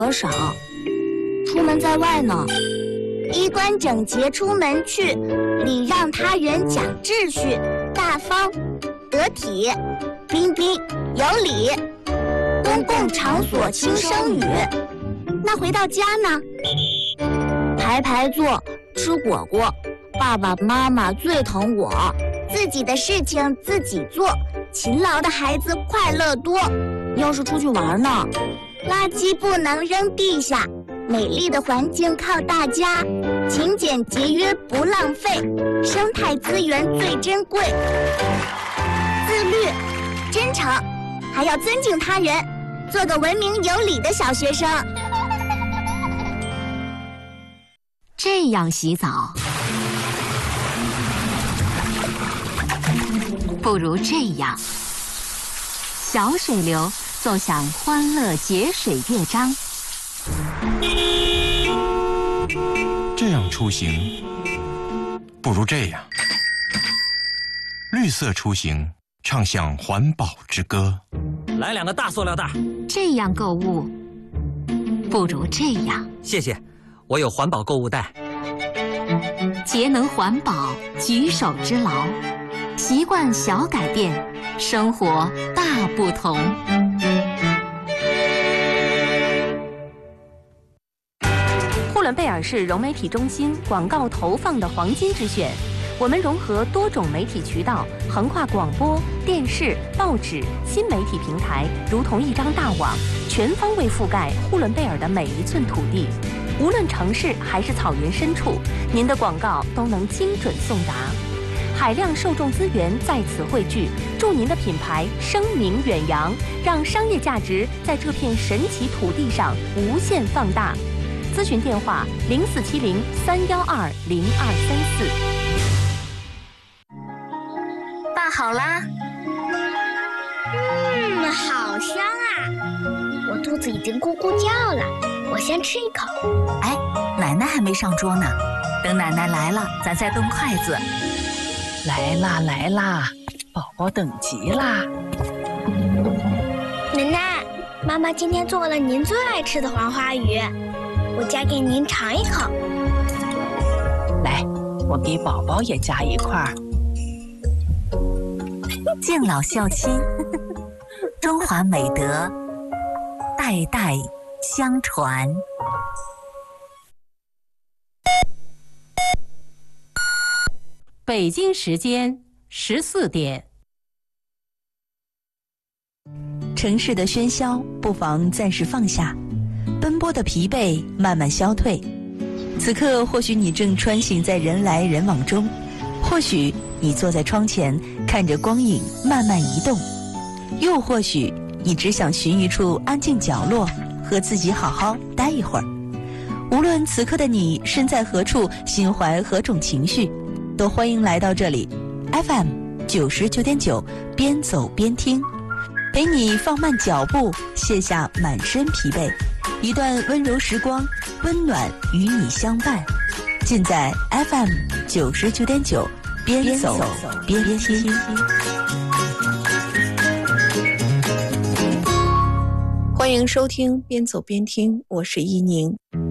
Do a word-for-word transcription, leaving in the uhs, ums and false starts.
和少，出门在外呢。 衣冠整洁出门去，礼让他人讲秩序，大方得体，彬彬有礼，公共场所轻声语。那回到家呢？ 排排坐，吃果果，爸爸妈妈最疼我。 自己的事情自己做，勤劳的孩子快乐多。 要是出去玩呢？ 垃圾不能扔地下，美丽的环境靠大家，勤俭节约不浪费，生态资源最珍贵。自律、真诚，还要尊敬他人，做个文明有礼的小学生。 这样洗澡，不如这样。小水流奏响欢乐节水乐章。 这样出行，不如这样。绿色出行，唱响环保之歌。 来两个大塑料袋。 这样购物，不如这样。 谢谢，我有环保购物袋。 节能环保，举手之劳，习惯小改变，生活大不同。 呼伦贝尔市融媒体中心广告投放的黄金之选。我们融合多种媒体渠道，横跨广播、电视、报纸、新媒体平台，如同一张大网，全方位覆盖呼伦贝尔的每一寸土地。无论城市还是草原深处，您的广告都能精准送达。海量受众资源在此汇聚，祝您的品牌声名远扬，让商业价值在这片神奇土地上无限放大。咨询电话：零四七零三幺二零二三四。 拌好啦。嗯，好香啊！我肚子已经咕咕叫了，我先吃一口。 哎，奶奶还没上桌呢，等奶奶来了，咱再动筷子。 来啦来啦，宝宝等急啦！ 奶奶，妈妈今天做了您最爱吃的黄花鱼，我夹给您尝一口。 来，我给宝宝也夹一块儿。 敬老孝亲，中华美德代代相传。 北京时间十四点。 城市的喧嚣不妨暂时放下，奔波的疲惫慢慢消退。此刻或许你正穿行在人来人往中，或许你坐在窗前看着光影慢慢移动，又或许你只想寻一处安静角落，和自己好好待一会儿。无论此刻的你身在何处，心怀何种情绪，都欢迎来到这里 F M 九十九点九，边走边听，陪你放慢脚步，卸下满身疲惫，一段温柔时光，温暖与你相伴。尽在 F M 九十九点九，边走边听。 欢迎收听边走边听，我是依宁。